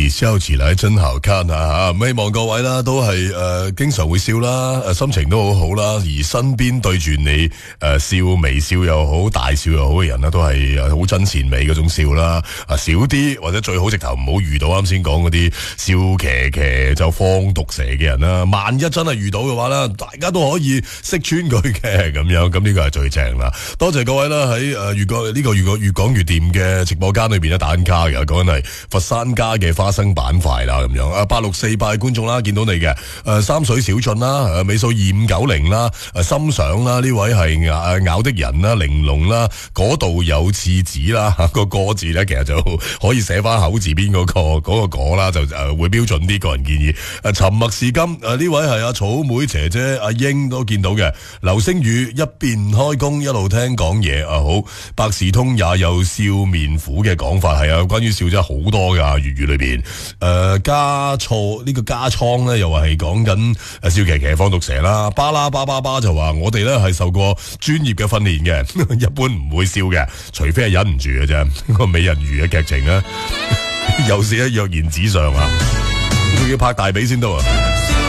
笑起來真好看啊！希望各位啦都係經常會笑啦，心情都好好啦，而身邊對住你笑微笑又好，大笑又好嘅人啦，都係好真善美嗰種笑啦。少啲或者最好直頭唔好遇到啱先講嗰啲笑騎騎就放毒蛇嘅人啦。萬一真係遇到嘅話咧，大家都可以識穿佢嘅咁樣，咁呢個係最正啦。多謝各位啦喺越講越掂嘅直播間裏邊咧打緊卡嘅，講緊係佛山家嘅花生板塊啦咁樣。864觀眾啦，見到你嘅三水小俊啦，尾數2590啦，心想啦，呢位係咬的人啦，玲瓏啦，嗰度有廁紙啦，個個字咧其實就可以寫翻口字邊嗰個果啦，就會標準啲。個人建議沉默是金呢位係阿草妹姐姐阿英都見到嘅。流星雨一邊開工一路聽講嘢好，百事通也有笑面虎嘅講法，係啊，關於笑真係好多噶粵語裏邊。加錯呢個加倉咧，又話係講緊笑騎騎放毒蛇啦。巴拉巴巴巴就話我哋咧係受過專業嘅訓練嘅，一般唔會笑嘅，除非係忍唔住嘅啫。個美人魚嘅劇情咧，又寫喺躍然紙上啊，仲要拍大髀先得啊！